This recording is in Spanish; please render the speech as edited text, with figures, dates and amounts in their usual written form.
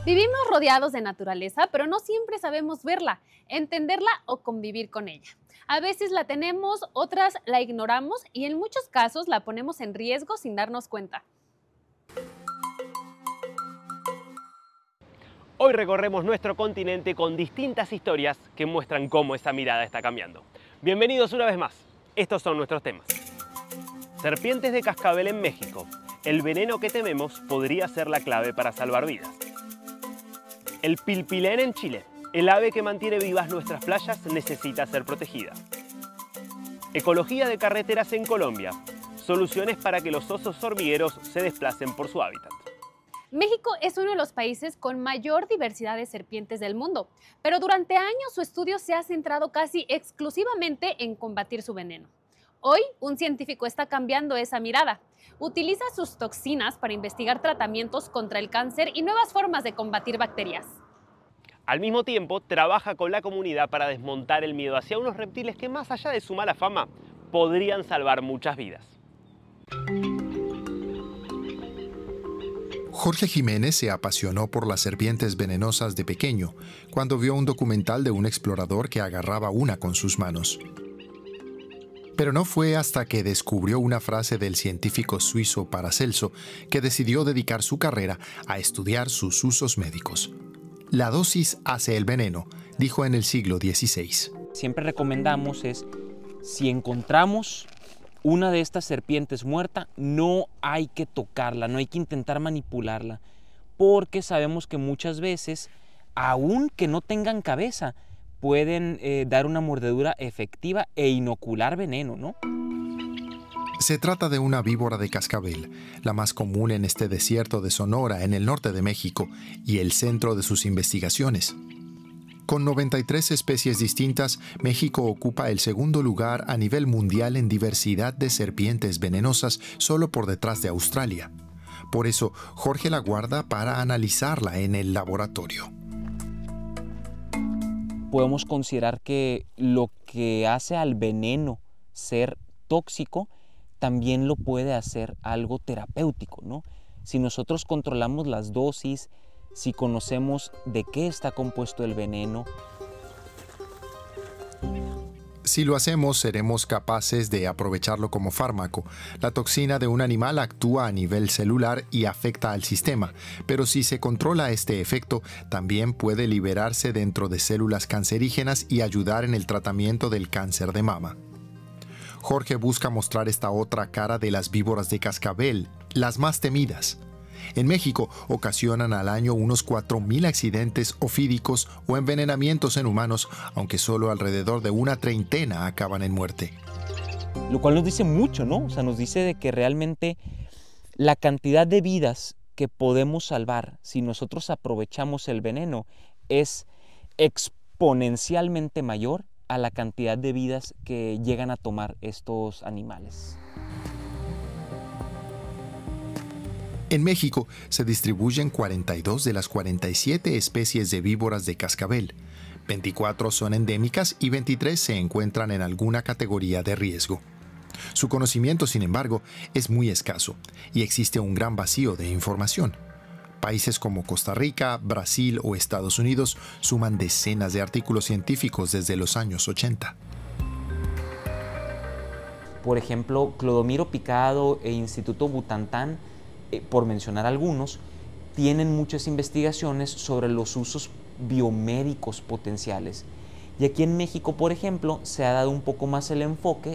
Vivimos rodeados de naturaleza, pero no siempre sabemos verla, entenderla o convivir con ella. A veces la tenemos, otras la ignoramos y en muchos casos la ponemos en riesgo sin darnos cuenta. Hoy recorremos nuestro continente con distintas historias que muestran cómo esa mirada está cambiando. Bienvenidos una vez más. Estos son nuestros temas. Serpientes de cascabel en México. El veneno que tememos podría ser la clave para salvar vidas. El pilpilén en Chile. El ave que mantiene vivas nuestras playas necesita ser protegida. Ecología de carreteras en Colombia. Soluciones para que los osos hormigueros se desplacen por su hábitat. México es uno de los países con mayor diversidad de serpientes del mundo, pero durante años su estudio se ha centrado casi exclusivamente en combatir su veneno. Hoy, un científico está cambiando esa mirada. Utiliza sus toxinas para investigar tratamientos contra el cáncer y nuevas formas de combatir bacterias. Al mismo tiempo, trabaja con la comunidad para desmontar el miedo hacia unos reptiles que, más allá de su mala fama, podrían salvar muchas vidas. Jorge Jiménez se apasionó por las serpientes venenosas de pequeño, cuando vio un documental de un explorador que agarraba una con sus manos. Pero no fue hasta que descubrió una frase del científico suizo Paracelso que decidió dedicar su carrera a estudiar sus usos médicos. La dosis hace el veneno, dijo en el siglo XVI. Siempre recomendamos si encontramos una de estas serpientes muerta, no hay que tocarla, no hay que intentar manipularla, porque sabemos que muchas veces, aun que no tengan cabeza, pueden dar una mordedura efectiva e inocular veneno, ¿no? Se trata de una víbora de cascabel, la más común en este desierto de Sonora, en el norte de México, y el centro de sus investigaciones. Con 93 especies distintas, México ocupa el segundo lugar a nivel mundial en diversidad de serpientes venenosas, solo por detrás de Australia. Por eso, Jorge la guarda para analizarla en el laboratorio. Podemos considerar que lo que hace al veneno ser tóxico también lo puede hacer algo terapéutico, ¿no? Si nosotros controlamos las dosis, si conocemos de qué está compuesto el veneno. Si lo hacemos, seremos capaces de aprovecharlo como fármaco. La toxina de un animal actúa a nivel celular y afecta al sistema, pero si se controla este efecto, también puede liberarse dentro de células cancerígenas y ayudar en el tratamiento del cáncer de mama. Jorge busca mostrar esta otra cara de las víboras de cascabel, las más temidas. En México ocasionan al año unos 4,000 accidentes ofídicos o envenenamientos en humanos, aunque solo alrededor de una treintena acaban en muerte. Lo cual nos dice mucho, ¿no? O sea, nos dice de que realmente la cantidad de vidas que podemos salvar si nosotros aprovechamos el veneno es exponencialmente mayor a la cantidad de vidas que llegan a tomar estos animales. En México se distribuyen 42 de las 47 especies de víboras de cascabel. 24 son endémicas y 23 se encuentran en alguna categoría de riesgo. Su conocimiento, sin embargo, es muy escaso y existe un gran vacío de información. Países como Costa Rica, Brasil o Estados Unidos suman decenas de artículos científicos desde los años 80. Por ejemplo, Clodomiro Picado e Instituto Butantan, por mencionar algunos, tienen muchas investigaciones sobre los usos biomédicos potenciales. Y aquí en México, por ejemplo, se ha dado un poco más el enfoque